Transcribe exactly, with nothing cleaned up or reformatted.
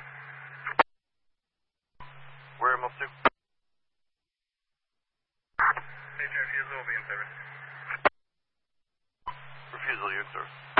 service. Where am I up to? Station refusal will be in service. Refusal, you in service.